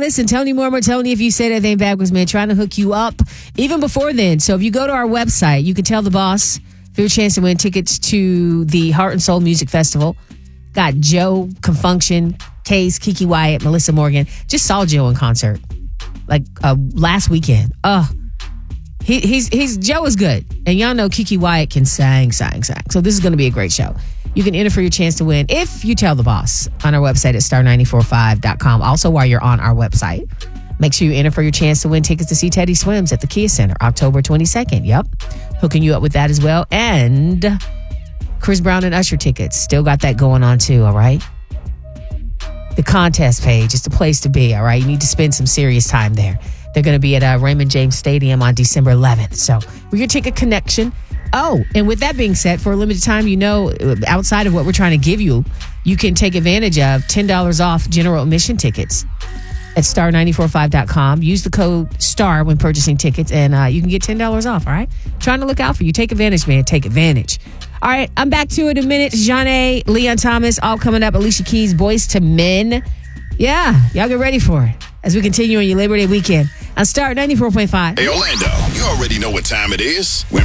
listen, Tony Mormon, Tony, if you said anything backwards, man, trying to hook you up even before then. So if you go to our website, you can tell the boss for your chance to win tickets to the Heart and Soul Music Festival. Got Joe, Confunction, Case, Kiki Wyatt, Melissa Morgan. Just saw Joe in concert like last weekend. He's Joe is good. And y'all know Kiki Wyatt can sing. So this is going to be a great show. You can enter for your chance to win if you tell the boss on our website at star945.com. Also, while you're on our website, make sure you enter for your chance to win tickets to see Teddy Swims at the Kia Center, October 22nd. Yep. Hooking you up with that as well. And Chris Brown and Usher tickets. Still got that going on too, all right? The contest page is the place to be, all right? You need to spend some serious time there. They're going to be at Raymond James Stadium on December 11th. So we're your ticket connection. Oh, and with that being said, for a limited time, outside of what we're trying to give you, you can take advantage of $10 off general admission tickets at star945.com. Use the code STAR when purchasing tickets, and you can get $10 off, all right? Trying to look out for you. Take advantage, man. Take advantage. All right, I'm back to it in a minute. Johnny, Leon Thomas, all coming up. Alicia Keys, Boys to Men. Yeah, y'all get ready for it as we continue on your Labor Day weekend on Star 94.5. Hey, Orlando, you already know what time it is.